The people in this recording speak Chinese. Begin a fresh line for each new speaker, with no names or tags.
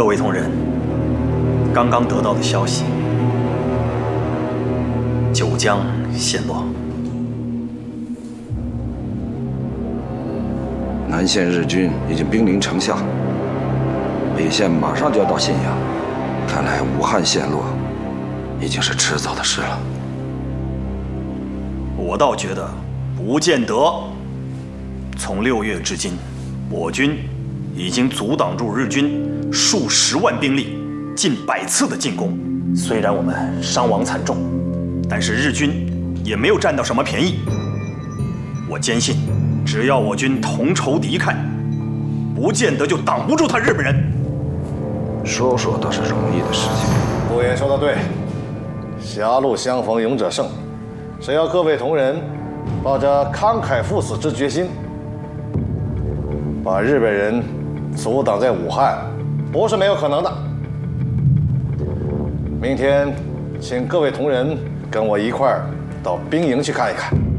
各位同仁，刚刚得到的消息，九江陷落，
南线日军已经兵临城下，北线马上就要到信阳，看来武汉陷落已经是迟早的事了。
我倒觉得不见得。从6月至今，我军已经阻挡住日军数十万兵力、近100次的进攻。虽然我们伤亡惨重，但是日军也没有占到什么便宜。我坚信，只要我军同仇敌忾，不见得就挡不住他日本人。
说说倒是容易的事情。
顾言说的对，狭路相逢勇者胜。只要各位同仁抱着慷慨赴死之决心，把日本人阻挡在武汉，不是没有可能的。明天，请各位同仁跟我一块儿到兵营去看一看。